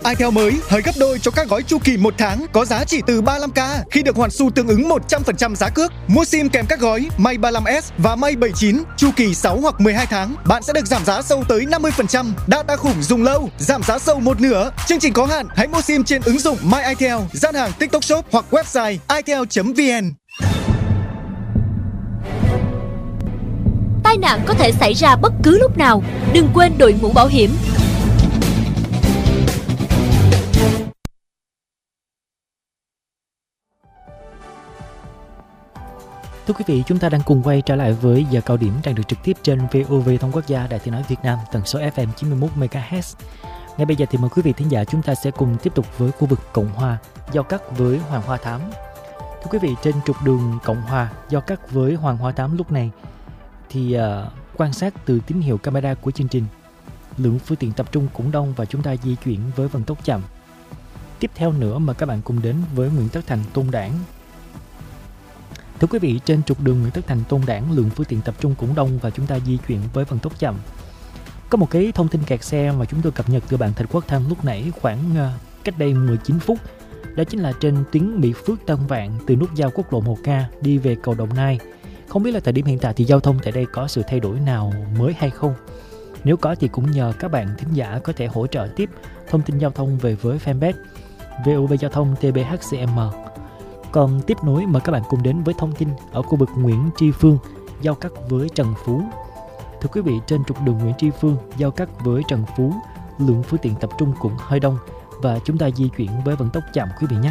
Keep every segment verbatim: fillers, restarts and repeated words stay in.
itel mới hơi gấp đôi cho các gói chu kỳ một tháng có giá chỉ từ ba mươi lăm k khi được hoàn xu tương ứng một trăm phần trăm giá cước. Mua sim kèm các gói May ba mươi lăm S và May bảy mươi chín chu kỳ sáu hoặc mười hai tháng, bạn sẽ được giảm giá sâu tới năm mươi phần trăm. Data khủng dùng lâu, giảm giá sâu một nửa. Chương trình có hạn, hãy mua sim trên ứng dụng My itel, gian hàng TikTok Shop hoặc website itel chấm vn. Tai nạn có thể xảy ra bất cứ lúc nào, đừng quên đội mũ bảo hiểm. Thưa quý vị, chúng ta đang cùng quay trở lại với giờ cao điểm đang được trực tiếp trên vê o vê Thông Quốc gia Đài Tiếng nói Việt Nam, tần số ép em chín mươi mốt mê ga héc. Ngay bây giờ thì mời quý vị thính giả chúng ta sẽ cùng tiếp tục với khu vực Cộng Hòa giao cắt với Hoàng Hoa Thám. Thưa quý vị, trên trục đường Cộng Hòa giao cắt với Hoàng Hoa Thám lúc này thì uh, quan sát từ tín hiệu camera của chương trình, lượng phương tiện tập trung cũng đông và chúng ta di chuyển với vận tốc chậm. Tiếp theo nữa mà các bạn cùng đến với Nguyễn Tất Thành, Tôn Đản. Thưa quý vị, trên trục đường Nguyễn Tất Thành, Tôn Đản, lượng phương tiện tập trung cũng đông và chúng ta di chuyển với vận tốc chậm. Có một cái thông tin kẹt xe mà chúng tôi cập nhật từ bạn Thạch Quốc Thanh lúc nãy khoảng uh, cách đây mười chín phút. Đó chính là trên tuyến Mỹ Phước Tân Vạn từ nút giao quốc lộ một K đi về cầu Đồng Nai. Không biết là thời điểm hiện tại thì giao thông tại đây có sự thay đổi nào mới hay không? Nếu có thì cũng nhờ các bạn thính giả có thể hỗ trợ tiếp thông tin giao thông về với fanpage vê o vê Giao thông tê bê hát xê em. Còn tiếp nối mời các bạn cùng đến với thông tin ở khu vực Nguyễn Tri Phương giao cắt với Trần Phú. Thưa quý vị, trên trục đường Nguyễn Tri Phương giao cắt với Trần Phú, lượng phương tiện tập trung cũng hơi đông và chúng ta di chuyển với vận tốc chậm quý vị nhé.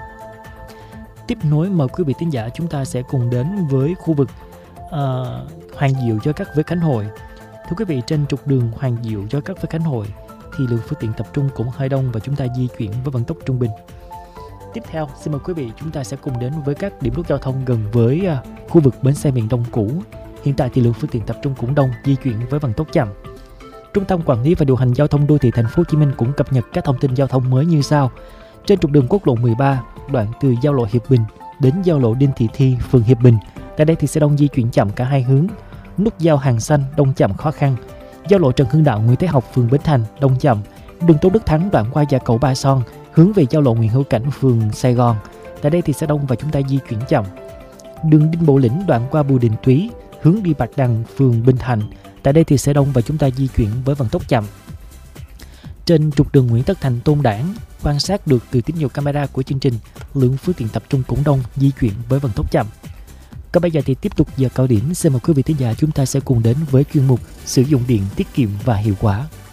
Tiếp nối mời quý vị thính giả chúng ta sẽ cùng đến với khu vực uh, Hoàng Diệu giao cắt với Khánh Hội. Thưa quý vị, trên trục đường Hoàng Diệu giao cắt với Khánh Hội thì lượng phương tiện tập trung cũng hơi đông và chúng ta di chuyển với vận tốc trung bình. Tiếp theo, xin mời quý vị chúng ta sẽ cùng đến với các điểm nút giao thông gần với uh, khu vực bến xe miền Đông cũ. Hiện tại thì lượng phương tiện tập trung cũng đông, di chuyển với vận tốc chậm. Trung tâm Quản lý và Điều hành Giao thông Đô thị Thành phố Hồ Chí Minh cũng cập nhật các thông tin giao thông mới như sau. Trên trục đường quốc lộ mười ba, đoạn từ giao lộ Hiệp Bình đến giao lộ Đinh Thị Thi, phường Hiệp Bình, tại đây thì sẽ đông di chuyển chậm cả hai hướng. Nút giao Hàng Xanh đông chậm khó khăn. Giao lộ Trần Hưng Đạo, Nguyễn Thế Học, phường Bến Thành đông chậm. Đường Tôn Đức Thắng đoạn qua Gia Cầu Ba Son hướng về giao lộ Nguyễn Hữu Cảnh, phường Sài Gòn, tại đây thì sẽ đông và chúng ta di chuyển chậm. Đường Đinh Bộ Lĩnh đoạn qua Bùi Đình Túy hướng đi Bạch Đằng, phường Bình Thạnh, tại đây thì sẽ đông và chúng ta di chuyển với vận tốc chậm. Trên trục đường Nguyễn Tất Thành, Tôn Đản, quan sát được từ tín hiệu camera của chương trình, lượng phương tiện tập trung cũng đông, di chuyển với vận tốc chậm. Còn bây giờ thì tiếp tục giờ cao điểm, xin mời quý vị thính giả chúng ta sẽ cùng đến với chuyên mục sử dụng điện tiết kiệm và hiệu quả.